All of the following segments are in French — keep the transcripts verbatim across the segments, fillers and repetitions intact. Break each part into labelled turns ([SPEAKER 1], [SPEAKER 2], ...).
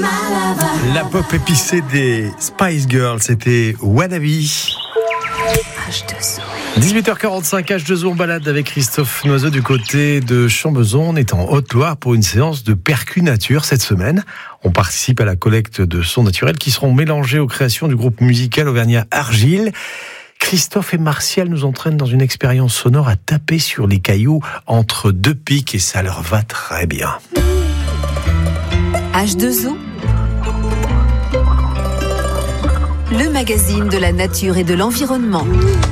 [SPEAKER 1] La pop épicée des Spice Girls, c'était Wannabe. dix-huit heures quarante-cinq, H deux O en balade avec Christophe Noiseau du côté de Champbeson. On est en Haute-Loire pour une séance de percu nature cette semaine. On participe à la collecte de sons naturels qui seront mélangés aux créations du groupe musical auvergnat Argile. Christophe et Martial nous entraînent dans une expérience sonore à taper sur les cailloux entre deux pics et ça leur va très bien.
[SPEAKER 2] H deux O, le magazine de la nature et de l'environnement.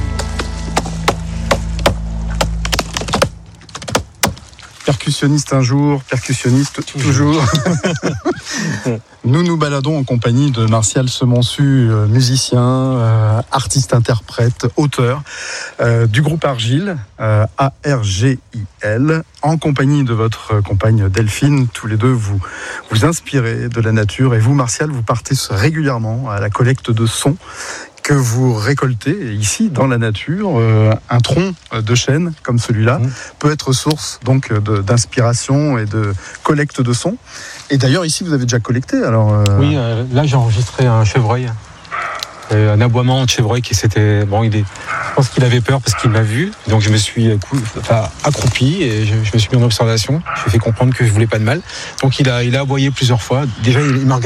[SPEAKER 3] Percussionniste un jour, percussionniste toujours. Nous nous baladons en compagnie de Martial Semonsu, euh, musicien, euh, artiste-interprète, auteur euh, du groupe Argile, euh, A R G I L, en compagnie de votre compagne Delphine. Tous les deux, vous vous inspirez de la nature et vous, Martial, vous partez régulièrement à la collecte de sons que vous récoltez ici dans la nature. Euh, un tronc de chêne comme celui-là mmh. peut être source donc de, d'inspiration et de collecte de sons. Et d'ailleurs ici vous avez déjà collecté alors. Euh...
[SPEAKER 4] Oui, euh, là j'ai enregistré un chevreuil, euh, un aboiement de chevreuil qui s'était bon il est, je pense qu'il avait peur parce qu'il m'a vu, donc je me suis enfin, accroupi et je, je me suis mis en observation. Je lui ai fait comprendre que je voulais pas de mal, donc il a il a aboyé plusieurs fois. Déjà il m'a